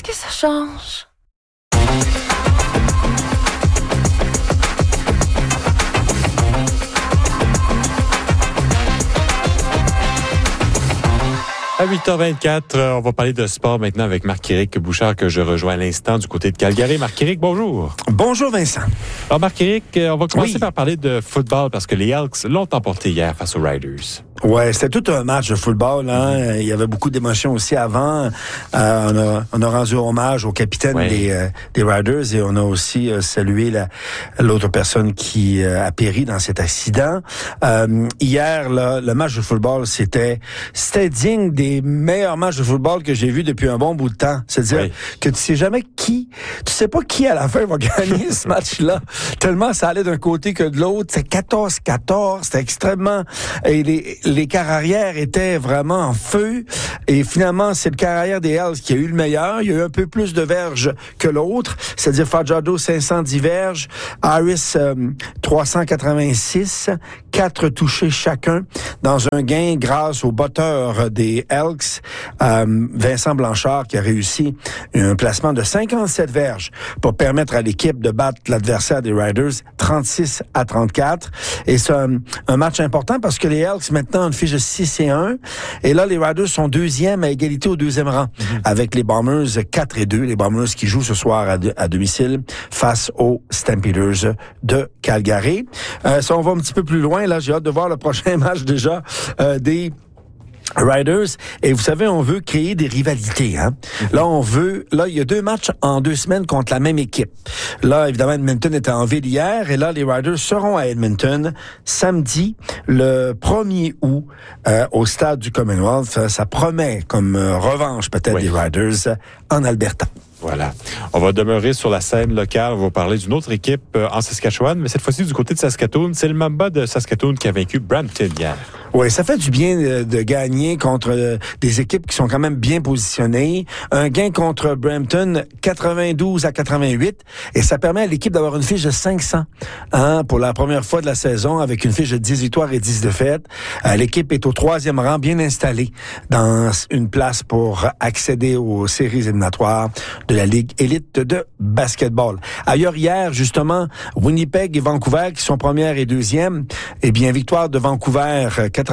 que ça change? À 8h24, on va parler de sport maintenant avec Marc-Éric Bouchard que je rejoins à l'instant du côté de Calgary. Marc-Éric, bonjour. Bonjour Vincent. Alors Marc-Éric, on va commencer par parler de football parce que les Elks l'ont emporté hier face aux Riders. Ouais, c'était tout un match de football. Hein. Il y avait beaucoup d'émotions aussi avant. On a rendu hommage au capitaine des Riders et on a aussi salué l'autre personne qui a péri dans cet accident. Hier, le match de football, c'était digne des meilleurs matchs de football que j'ai vus depuis un bon bout de temps. C'est-à-dire que tu sais pas qui à la fin va gagner ce match-là. Tellement ça allait d'un côté que de l'autre. C'est 14-14. C'était extrêmement... Et les quarts arrière étaient vraiment en feu. Et finalement, c'est le quart arrière des Hells qui a eu le meilleur. Il y a eu un peu plus de verges que l'autre. C'est-à-dire Fajardo, 510 verges. Harris, 386. 4 touchés chacun dans un gain grâce au botteur des Elks, Vincent Blanchard, qui a réussi un placement de 57 verges pour permettre à l'équipe de battre l'adversaire des Riders 36-34. Et c'est un match important parce que les Elks maintenant ont une fiche de 6-1. Et là, les Riders sont deuxième à égalité au deuxième rang avec les Bombers 4-2. Les Bombers qui jouent ce soir à domicile face aux Stampeders de Calgary. Si on va un petit peu plus loin, là, j'ai hâte de voir le prochain match déjà des Riders. Et vous savez, on veut créer des rivalités, hein. Là, il y a 2 matchs en 2 semaines contre la même équipe. Là, évidemment, Edmonton était en ville hier et là, les Riders seront à Edmonton samedi, le 1er août, au stade du Commonwealth. Ça promet comme revanche peut-être des Riders en Alberta. Voilà. On va demeurer sur la scène locale. On va parler d'une autre équipe en Saskatchewan, mais cette fois-ci du côté de Saskatoon. C'est le Mamba de Saskatoon qui a vaincu Brampton hier. Oui, ça fait du bien de gagner contre des équipes qui sont quand même bien positionnées. Un gain contre Brampton, 92-88, et ça permet à l'équipe d'avoir une fiche de 500 pour la première fois de la saison, avec une fiche de 10 victoires et 10 défaites. L'équipe est au 3e rang, bien installée dans une place pour accéder aux séries éliminatoires de la Ligue élite de basketball. Ailleurs hier, justement, Winnipeg et Vancouver qui sont première et deuxième. Eh bien, victoire de Vancouver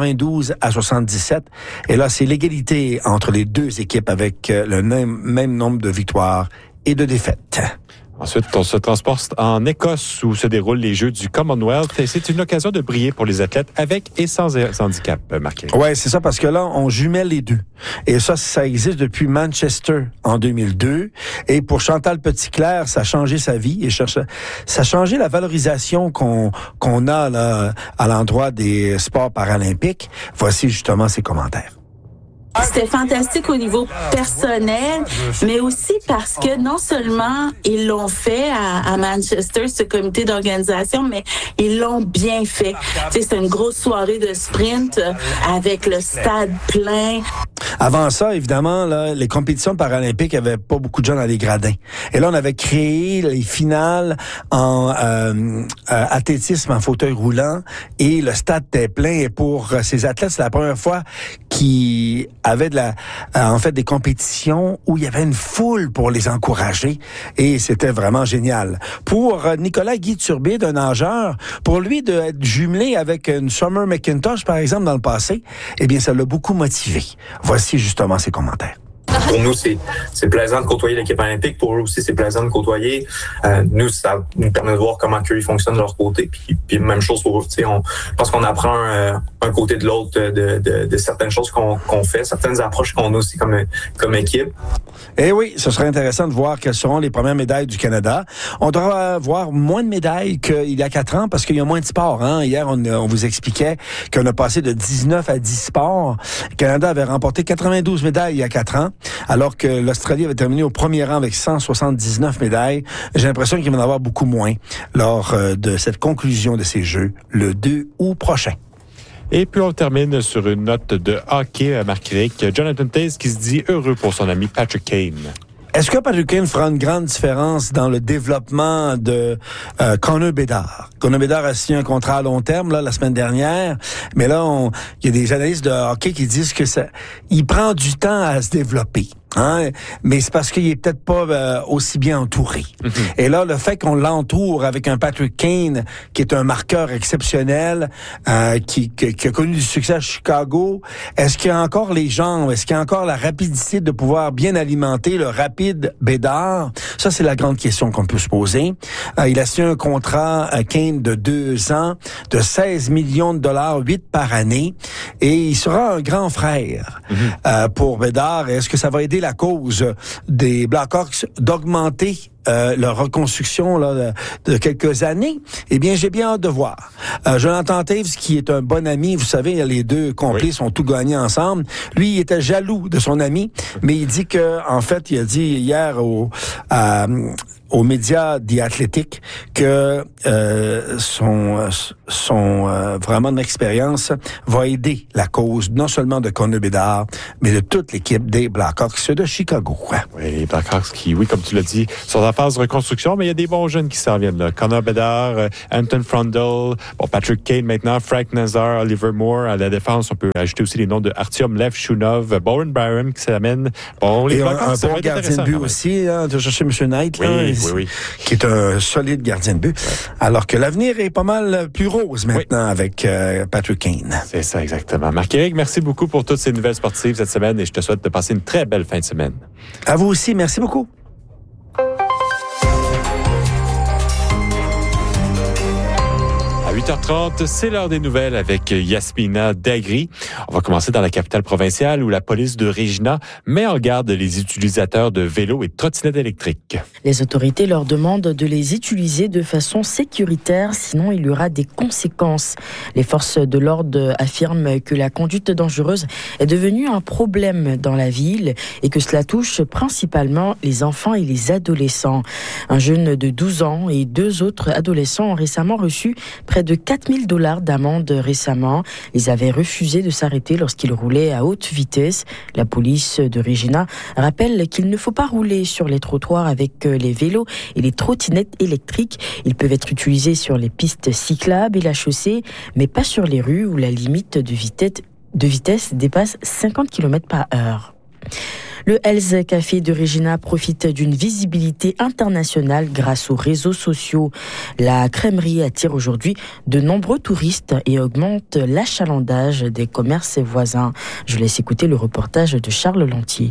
92-77. Et là, c'est l'égalité entre les deux équipes avec le même nombre de victoires et de défaites. Ensuite, on se transporte en Écosse où se déroulent les Jeux du Commonwealth et c'est une occasion de briller pour les athlètes avec et sans handicap, marqué. Ouais, c'est ça, parce que là, on jumelle les deux. Et ça existe depuis Manchester en 2002. Et pour Chantal Petitclerc, ça a changé sa vie et ça a changé la valorisation qu'on a là, à l'endroit des sports paralympiques. Voici justement ses commentaires. C'était fantastique au niveau personnel, mais aussi parce que non seulement ils l'ont fait à Manchester, ce comité d'organisation, mais ils l'ont bien fait. C'était une grosse soirée de sprint avec le stade plein. Avant ça, évidemment, là, les compétitions paralympiques avaient pas beaucoup de gens dans les gradins. Et là, on avait créé les finales en athlétisme en fauteuil roulant et le stade était plein. Et pour ces athlètes, c'est la première fois qu'ils avaient des compétitions où il y avait une foule pour les encourager. Et c'était vraiment génial. Pour Nicolas Guy Turbide, un nageur, pour lui d'être jumelé avec une Summer McIntosh, par exemple, dans le passé, eh bien, ça l'a beaucoup motivé. Voici justement ses commentaires. Pour nous, c'est plaisant de côtoyer l'équipe olympique. Pour eux aussi, c'est plaisant de côtoyer. Nous, ça nous permet de voir comment ils fonctionnent de leur côté. Puis même chose pour eux. Je pense qu'on apprend un côté de l'autre de certaines choses qu'on fait, certaines approches qu'on a aussi comme équipe. Eh oui, ce serait intéressant de voir quelles seront les premières médailles du Canada. On devra avoir moins de médailles qu'il y a 4 ans parce qu'il y a moins de sports. Hein? Hier, on vous expliquait qu'on a passé de 19 à 10 sports. Le Canada avait remporté 92 médailles il y a 4 ans, alors que l'Australie avait terminé au premier rang avec 179 médailles. J'ai l'impression qu'il va y en avoir beaucoup moins lors de cette conclusion de ces Jeux le 2 août prochain. Et puis on termine sur une note de hockey, Marc-Éric. Jonathan Toews qui se dit heureux pour son ami Patrick Kane. Est-ce que Patrick Kane fera une grande différence dans le développement de Connor Bedard? Connor Bedard a signé un contrat à long terme là la semaine dernière, mais là il y a des analystes de hockey qui disent que il prend du temps à se développer. Hein? Mais c'est parce qu'il est peut-être pas aussi bien entouré. Et là, le fait qu'on l'entoure avec un Patrick Kane, qui est un marqueur exceptionnel, qui a connu du succès à Chicago, est-ce qu'il y a encore les jambes, est-ce qu'il y a encore la rapidité de pouvoir bien alimenter le rapide Bédard? Ça, c'est la grande question qu'on peut se poser. Il a signé un contrat, Kane, de 2 ans, de 16 millions de dollars, 8 par année, et il sera un grand frère pour Bédard. Est-ce que ça va aider la cause des Blackhawks d'augmenter leur reconstruction là, de quelques années? Eh bien, j'ai bien hâte de voir. Jonathan Toews, qui est un bon ami, vous savez, les deux complices ont tout gagné ensemble. Lui, il était jaloux de son ami, mais il dit que, en fait, il a dit hier aux médias The Athletic que son vraiment d'expérience va aider la cause non seulement de Connor Bedard, mais de toute l'équipe des Blackhawks de Chicago. Oui, les Blackhawks qui, oui, comme tu l'as dit, sont en phase de reconstruction, mais il y a des bons jeunes qui s'en viennent là. Connor Bedard, Anton Frundle, Patrick Kane maintenant, Frank Nazar, Oliver Moore. À la défense, on peut ajouter aussi les noms de Artyom Levchunov, Bowen Byram qui s'amène. Bon, les Blackhawks, un bon gardien de but aussi, hein, de chercher M. Knight. Oui. Qui est un solide gardien de but. Ouais. Alors que l'avenir est pas mal plus rose maintenant avec Patrick Kane. C'est ça, exactement. Marc-Éric, merci beaucoup pour toutes ces nouvelles sportives cette semaine et je te souhaite de passer une très belle fin de semaine. À vous aussi, merci beaucoup. À 8h30, c'est l'heure des nouvelles avec Yasmina Dagri. On va commencer dans la capitale provinciale où la police de Regina met en garde les utilisateurs de vélos et de trottinettes électriques. Les autorités leur demandent de les utiliser de façon sécuritaire, sinon il y aura des conséquences. Les forces de l'ordre affirment que la conduite dangereuse est devenue un problème dans la ville et que cela touche principalement les enfants et les adolescents. Un jeune de 12 ans et 2 autres adolescents ont récemment reçu près de 4 000 $ d'amende récemment. Ils avaient refusé de s'arrêter lorsqu'ils roulaient à haute vitesse. La police de Regina rappelle qu'il ne faut pas rouler sur les trottoirs avec les vélos et les trottinettes électriques. Ils peuvent être utilisés sur les pistes cyclables et la chaussée, mais pas sur les rues où la limite de vitesse dépasse 50 km/h. Le Hells Café de Regina profite d'une visibilité internationale grâce aux réseaux sociaux. La crèmerie attire aujourd'hui de nombreux touristes et augmente l'achalandage des commerces voisins. Je laisse écouter le reportage de Charles Lantier.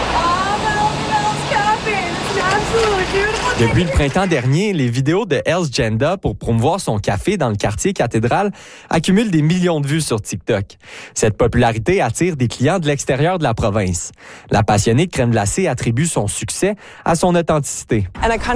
Depuis le printemps dernier, les vidéos de Hells Janda pour promouvoir son café dans le quartier cathédral accumulent des millions de vues sur TikTok. Cette popularité attire des clients de l'extérieur de la province. La passionnée de crème glacée attribue son succès à son authenticité.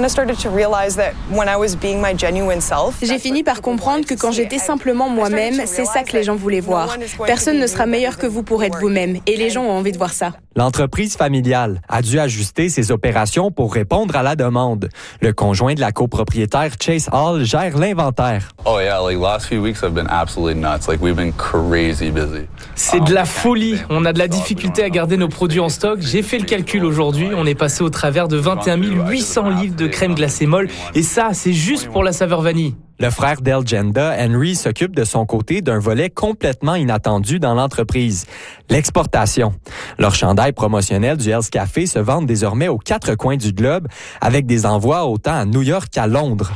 J'ai fini par comprendre que quand j'étais simplement moi-même, c'est ça que les gens voulaient voir. Personne ne sera meilleur que vous pour être vous-même et les gens ont envie de voir ça. L'entreprise familiale a dû ajuster ses opérations pour répondre à la demande. Le conjoint de la copropriétaire, Chase Hall, gère l'inventaire. C'est de la folie. On a de la difficulté à garder nos produits en stock. J'ai fait le calcul aujourd'hui. On est passé au travers de 21 800 livres de crème glacée molle. Et ça, c'est juste pour la saveur vanille. Le frère d'El Janda, Henry, s'occupe de son côté d'un volet complètement inattendu dans l'entreprise, l'exportation. Leurs chandails promotionnels du Hells Café se vendent désormais aux 4 coins du globe avec des envois autant à New York qu'à Londres.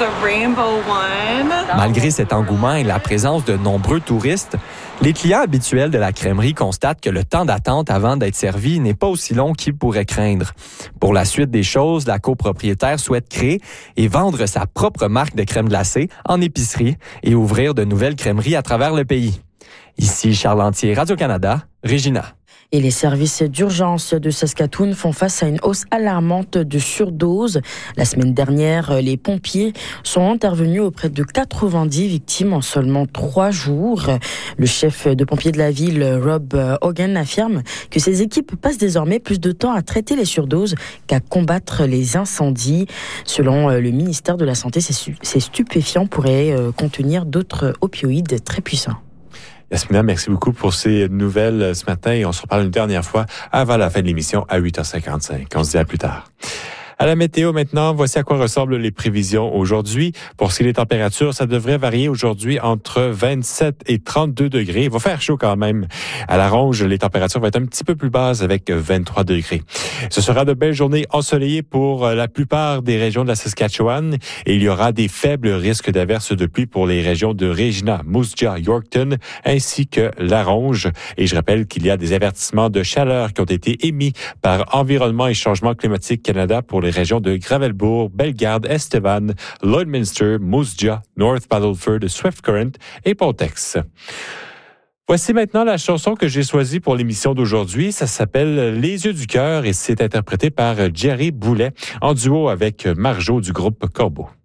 Malgré cet engouement et la présence de nombreux touristes, les clients habituels de la crèmerie constatent que le temps d'attente avant d'être servi n'est pas aussi long qu'ils pourraient craindre. Pour la suite des choses, la copropriétaire souhaite créer et vendre sa propre marque de crème glacée en épicerie et ouvrir de nouvelles crèmeries à travers le pays. Ici Charles Lantier, Radio-Canada, Regina. Et les services d'urgence de Saskatoon font face à une hausse alarmante de surdose. La semaine dernière, les pompiers sont intervenus auprès de 90 victimes en seulement 3 jours. Le chef de pompiers de la ville, Rob Hogan, affirme que ses équipes passent désormais plus de temps à traiter les surdoses qu'à combattre les incendies. Selon le ministère de la Santé, ces stupéfiants pourraient contenir d'autres opioïdes très puissants. Yasmina, merci beaucoup pour ces nouvelles ce matin et on se reparle une dernière fois avant la fin de l'émission à 8h55. On se dit à plus tard. À la météo maintenant, voici à quoi ressemblent les prévisions aujourd'hui. Pour ce qui est des températures, ça devrait varier aujourd'hui entre 27 et 32 degrés. Il va faire chaud quand même. À la Ronge, les températures vont être un petit peu plus basses avec 23 degrés. Ce sera de belles journées ensoleillées pour la plupart des régions de la Saskatchewan et il y aura des faibles risques d'averses de pluie pour les régions de Regina, Moose Jaw, Yorkton ainsi que la Ronge. Et je rappelle qu'il y a des avertissements de chaleur qui ont été émis par Environnement et Changement climatique Canada pour les régions de Gravelbourg, Bellegarde, Estevan, Lloydminster, Moose Jaw, North Battleford, Swift Current et Pontex. Voici maintenant la chanson que j'ai choisie pour l'émission d'aujourd'hui. Ça s'appelle Les yeux du cœur et c'est interprété par Jerry Boulet en duo avec Marjo du groupe Corbeau.